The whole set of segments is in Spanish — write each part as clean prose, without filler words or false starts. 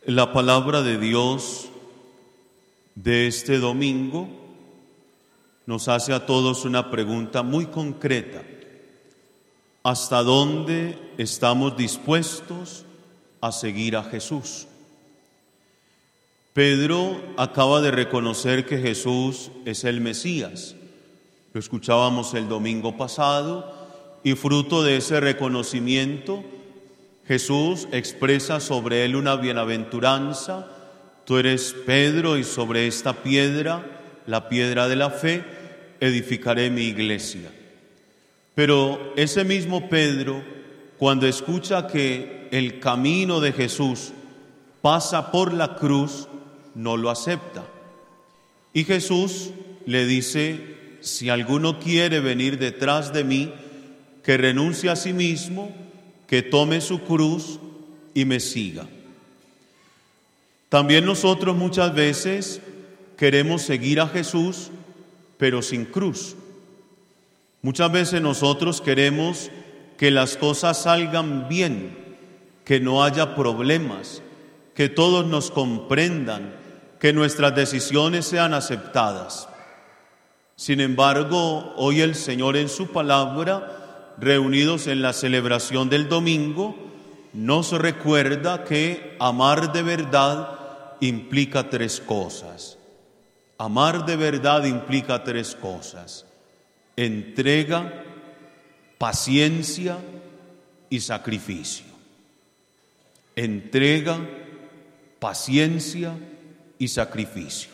La palabra de Dios de este domingo nos hace a todos una pregunta muy concreta. ¿Hasta dónde estamos dispuestos a seguir a Jesús? Pedro acaba de reconocer que Jesús es el Mesías. Lo escuchábamos el domingo pasado y fruto de ese reconocimiento, Jesús expresa sobre él una bienaventuranza. Tú eres Pedro y sobre esta piedra, la piedra de la fe, edificaré mi iglesia. Pero ese mismo Pedro, cuando escucha que el camino de Jesús pasa por la cruz, no lo acepta. Y Jesús le dice: si alguno quiere venir detrás de mí, que renuncie a sí mismo, que tome su cruz y me siga. También nosotros muchas veces queremos seguir a Jesús, pero sin cruz. Muchas veces nosotros queremos que las cosas salgan bien, que no haya problemas, que todos nos comprendan, que nuestras decisiones sean aceptadas. Sin embargo, hoy el Señor en su palabra, reunidos en la celebración del domingo, nos recuerda que amar de verdad implica tres cosas. Amar de verdad implica tres cosas: entrega, paciencia y sacrificio. Entrega, paciencia y sacrificio.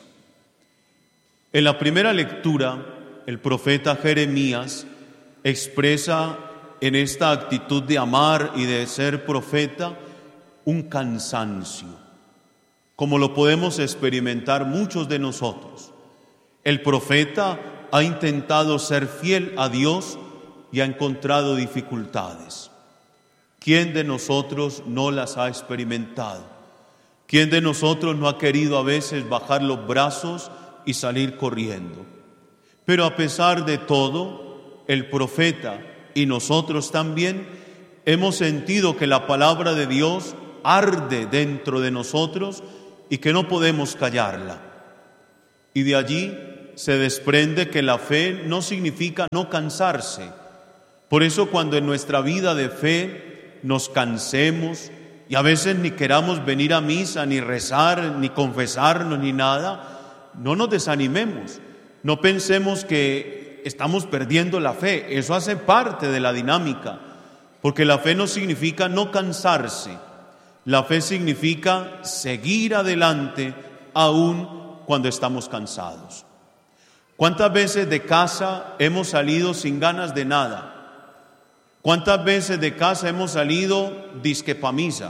En la primera lectura, el profeta Jeremías expresa en esta actitud de amar y de ser profeta un cansancio, como lo podemos experimentar muchos de nosotros. El profeta ha intentado ser fiel a Dios y ha encontrado dificultades. ¿Quién de nosotros no las ha experimentado? ¿Quién de nosotros no ha querido a veces bajar los brazos y salir corriendo? Pero a pesar de todo, el profeta y nosotros también hemos sentido que la palabra de Dios arde dentro de nosotros y que no podemos callarla. Y de allí se desprende que la fe no significa no cansarse. Por eso cuando en nuestra vida de fe nos cansemos y a veces ni queramos venir a misa, ni rezar, ni confesarnos, ni nada, no nos desanimemos. No pensemos que estamos perdiendo la fe. Eso hace parte de la dinámica, porque la fe no significa no cansarse. La fe significa seguir adelante aún cuando estamos cansados. ¿Cuántas veces de casa hemos salido sin ganas de nada? ¿Cuántas veces de casa hemos salido disque pa' misa?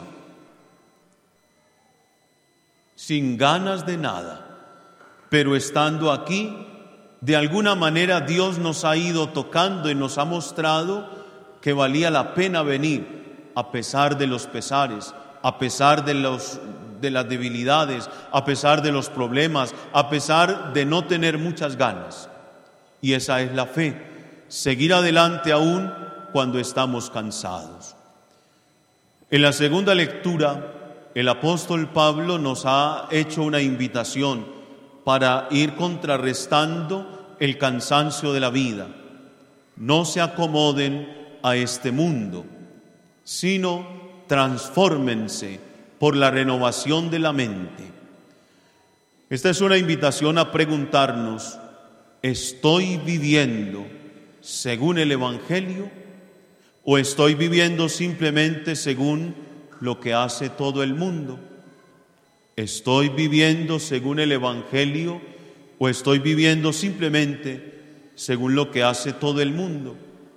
Sin ganas de nada. Pero estando aquí, de alguna manera Dios nos ha ido tocando y nos ha mostrado que valía la pena venir a pesar de los pesares, a pesar de las debilidades, a pesar de los problemas, a pesar de no tener muchas ganas. Y esa es la fe, seguir adelante aún cuando estamos cansados. En la segunda lectura, el apóstol Pablo nos ha hecho una invitación para ir contrarrestando el cansancio de la vida. No se acomoden a este mundo, sino transfórmense por la renovación de la mente. Esta es una invitación a preguntarnos: ¿estoy viviendo según el Evangelio o estoy viviendo simplemente según lo que hace todo el mundo? ¿Estoy viviendo según el Evangelio o estoy viviendo simplemente según lo que hace todo el mundo?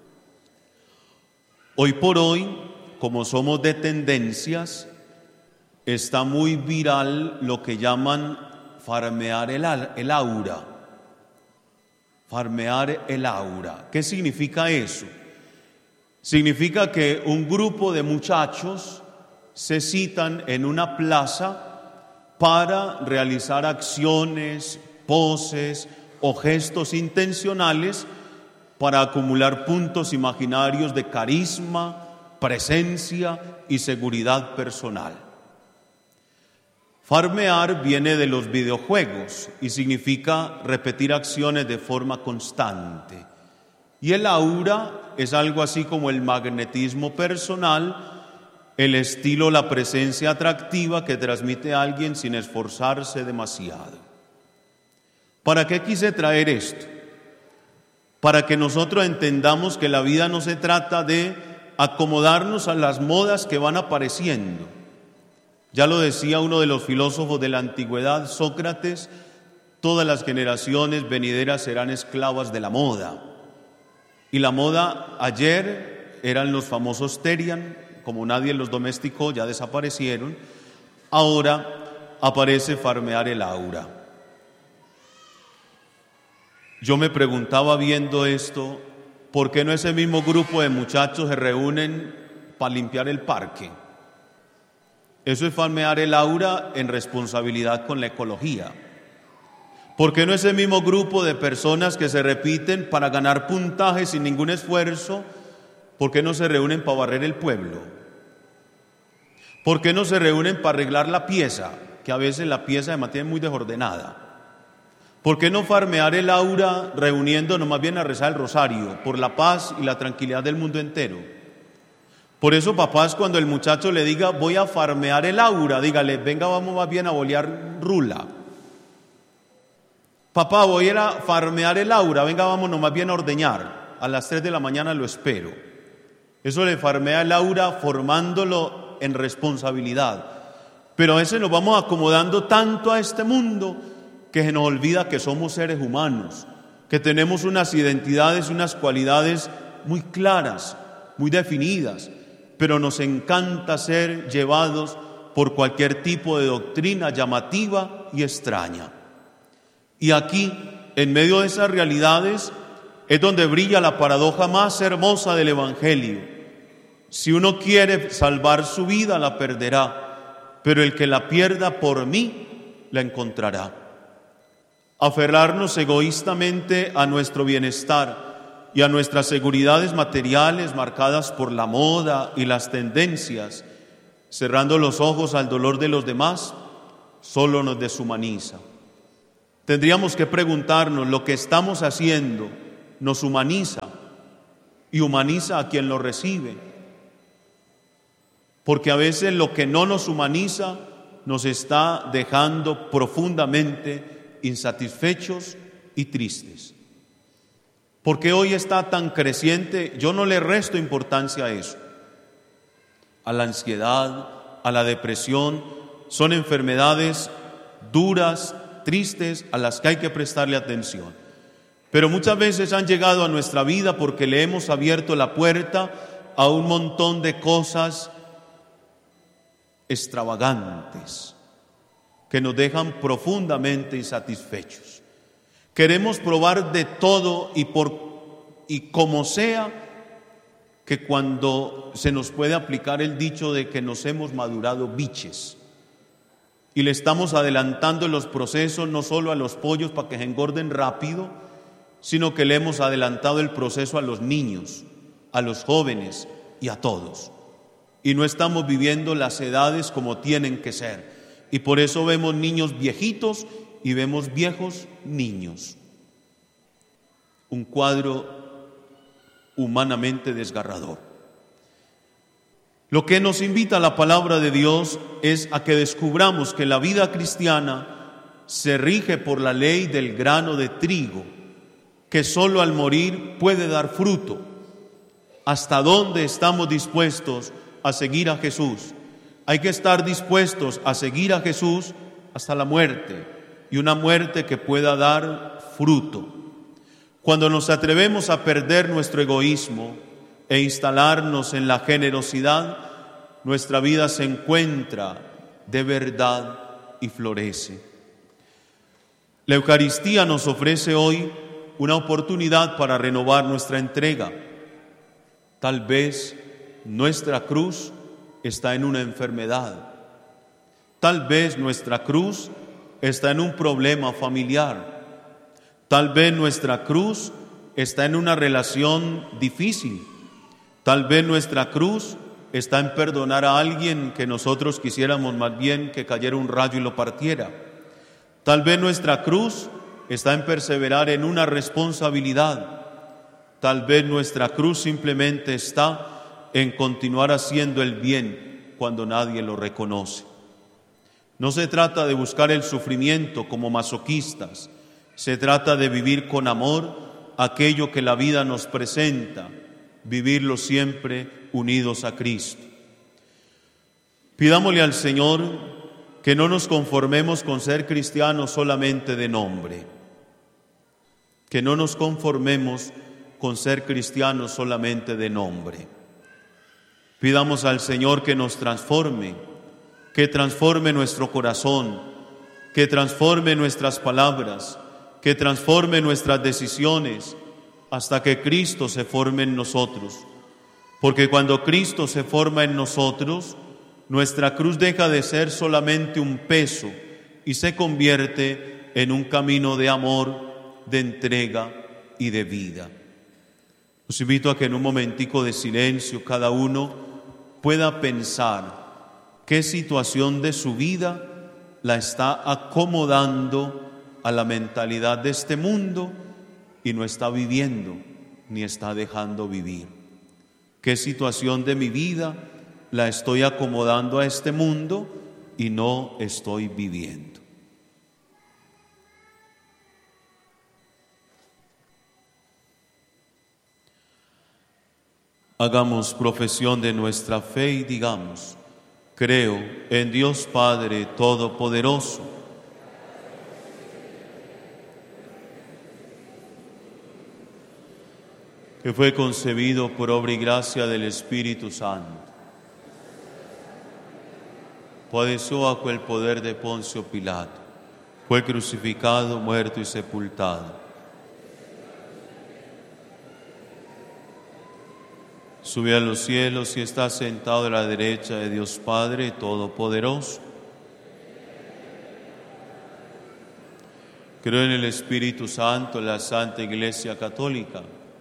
Hoy por hoy, como somos de tendencias, está muy viral lo que llaman farmear el aura. Farmear el aura. ¿Qué significa eso? Significa que un grupo de muchachos se citan en una plaza para realizar acciones, poses o gestos intencionales para acumular puntos imaginarios de carisma, presencia y seguridad personal. Farmear viene de los videojuegos y significa repetir acciones de forma constante. Y el aura es algo así como el magnetismo personal, el estilo, la presencia atractiva que transmite a alguien sin esforzarse demasiado. ¿Para qué quise traer esto? Para que nosotros entendamos que la vida no se trata de acomodarnos a las modas que van apareciendo. Ya lo decía uno de los filósofos de la antigüedad, Sócrates: todas las generaciones venideras serán esclavas de la moda. Y la moda ayer eran los famosos Terian, como nadie los domesticó, ya desaparecieron. Ahora aparece farmear el aura. Yo me preguntaba viendo esto, ¿por qué no ese mismo grupo de muchachos se reúnen para limpiar el parque? Eso es farmear el aura en responsabilidad con la ecología. ¿Por qué no ese mismo grupo de personas que se repiten para ganar puntaje sin ningún esfuerzo? ¿Por qué no se reúnen para barrer el pueblo? ¿Por qué no se reúnen para arreglar la pieza? Que a veces la pieza se mantiene muy desordenada. ¿Por qué no farmear el aura reuniéndonos más bien a rezar el rosario por la paz y la tranquilidad del mundo entero? Por eso, papás, cuando el muchacho le diga voy a farmear el aura, dígale: venga, vamos más bien a bolear rula. Papá, voy a ir a farmear el aura, venga, vámonos más bien a ordeñar. A las 3 de la mañana lo espero. Eso le farmea el aura formándolo en responsabilidad. Pero a veces nos vamos acomodando tanto a este mundo que se nos olvida que somos seres humanos, que tenemos unas identidades, unas cualidades muy claras, muy definidas, pero nos encanta ser llevados por cualquier tipo de doctrina llamativa y extraña. Y aquí, en medio de esas realidades, es donde brilla la paradoja más hermosa del Evangelio. Si uno quiere salvar su vida, la perderá, pero el que la pierda por mí, la encontrará. Aferrarnos egoístamente a nuestro bienestar y a nuestras seguridades materiales marcadas por la moda y las tendencias, cerrando los ojos al dolor de los demás, solo nos deshumaniza. Tendríamos que preguntarnos: ¿lo que estamos haciendo nos humaniza y humaniza a quien lo recibe? Porque a veces lo que no nos humaniza nos está dejando profundamente insatisfechos y tristes. ¿Por qué hoy está tan creciente? Yo no le resto importancia a eso. A la ansiedad, a la depresión, son enfermedades duras, tristes, a las que hay que prestarle atención. Pero muchas veces han llegado a nuestra vida porque le hemos abierto la puerta a un montón de cosas extravagantes que nos dejan profundamente insatisfechos. Queremos probar de todo y como sea, que cuando se nos puede aplicar el dicho de que nos hemos madurado biches y le estamos adelantando los procesos no solo a los pollos para que se engorden rápido, sino que le hemos adelantado el proceso a los niños, a los jóvenes y a todos. Y no estamos viviendo las edades como tienen que ser. Y por eso vemos niños viejitos y vemos viejos niños. Un cuadro humanamente desgarrador. Lo que nos invita la palabra de Dios es a que descubramos que la vida cristiana se rige por la ley del grano de trigo, que solo al morir puede dar fruto. ¿Hasta dónde estamos dispuestos a seguir a Jesús? Hay que estar dispuestos a seguir a Jesús hasta la muerte, y una muerte que pueda dar fruto. Cuando nos atrevemos a perder nuestro egoísmo e instalarnos en la generosidad, nuestra vida se encuentra de verdad y florece. La Eucaristía nos ofrece hoy una oportunidad para renovar nuestra entrega. Tal vez nuestra cruz está en una enfermedad. Tal vez nuestra cruz está en un problema familiar. Tal vez nuestra cruz está en una relación difícil. Tal vez nuestra cruz está en perdonar a alguien que nosotros quisiéramos más bien que cayera un rayo y lo partiera. Tal vez nuestra cruz está en perseverar en una responsabilidad. Tal vez nuestra cruz simplemente está en continuar haciendo el bien cuando nadie lo reconoce. No se trata de buscar el sufrimiento como masoquistas, se trata de vivir con amor aquello que la vida nos presenta, vivirlo siempre unidos a Cristo. Pidámosle al Señor que no nos conformemos con ser cristianos solamente de nombre, que no nos conformemos con ser cristianos solamente de nombre. Pidamos al Señor que nos transforme, que transforme nuestro corazón, que transforme nuestras palabras, que transforme nuestras decisiones, hasta que Cristo se forme en nosotros. Porque cuando Cristo se forma en nosotros, nuestra cruz deja de ser solamente un peso y se convierte en un camino de amor, de entrega y de vida. Los invito a que en un momentico de silencio cada uno pueda pensar qué situación de su vida la está acomodando a la mentalidad de este mundo y no está viviendo ni está dejando vivir. ¿Qué situación de mi vida la estoy acomodando a este mundo y no estoy viviendo? Hagamos profesión de nuestra fe y digamos: creo en Dios Padre Todopoderoso, que fue concebido por obra y gracia del Espíritu Santo. Padeció bajo el poder de Poncio Pilato, fue crucificado, muerto y sepultado. Subió a los cielos y está sentado a la derecha de Dios Padre Todopoderoso. Creo en el Espíritu Santo, en la Santa Iglesia Católica,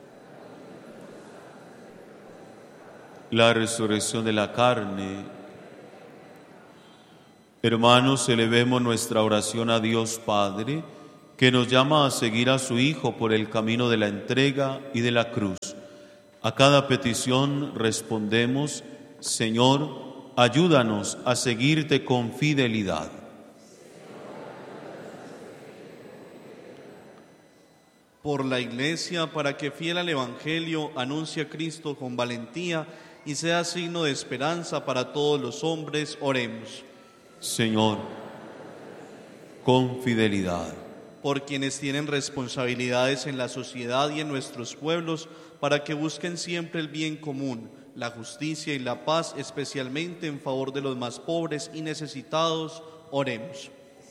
la resurrección de la carne. Hermanos, elevemos nuestra oración a Dios Padre, que nos llama a seguir a su Hijo por el camino de la entrega y de la cruz. A cada petición respondemos: Señor, ayúdanos a seguirte con fidelidad. Por la Iglesia, para que fiel al Evangelio anuncie a Cristo con valentía y sea signo de esperanza para todos los hombres, oremos. Señor, con fidelidad. Por quienes tienen responsabilidades en la sociedad y en nuestros pueblos, para que busquen siempre el bien común, la justicia y la paz, especialmente en favor de los más pobres y necesitados, oremos.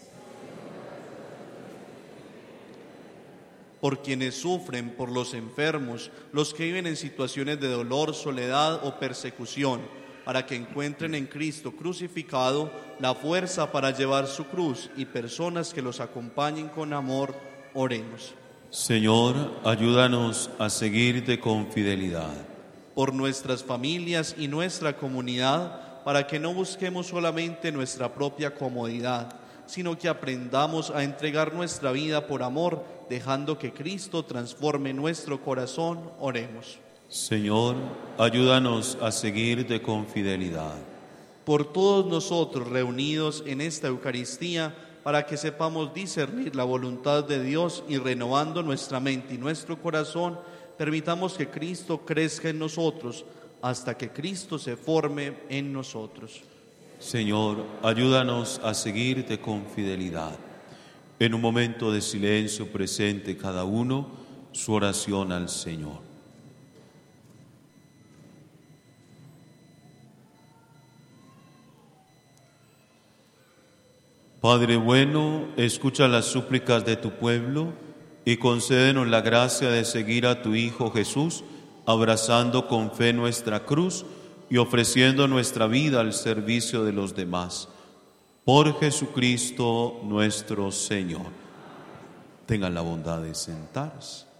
Por quienes sufren, por los enfermos, los que viven en situaciones de dolor, soledad o persecución, para que encuentren en Cristo crucificado la fuerza para llevar su cruz, y personas que los acompañen con amor, oremos. Señor, ayúdanos a seguirte con fidelidad. Por nuestras familias y nuestra comunidad, para que no busquemos solamente nuestra propia comodidad, sino que aprendamos a entregar nuestra vida por amor, dejando que Cristo transforme nuestro corazón, oremos. Señor, ayúdanos a seguirte con fidelidad. Por todos nosotros reunidos en esta Eucaristía, para que sepamos discernir la voluntad de Dios y renovando nuestra mente y nuestro corazón, permitamos que Cristo crezca en nosotros hasta que Cristo se forme en nosotros. Señor, ayúdanos a seguirte con fidelidad. En un momento de silencio presente cada uno su oración al Señor. Padre bueno, escucha las súplicas de tu pueblo y concédenos la gracia de seguir a tu Hijo Jesús, abrazando con fe nuestra cruz y ofreciendo nuestra vida al servicio de los demás. Por Jesucristo nuestro Señor. Tengan la bondad de sentarse.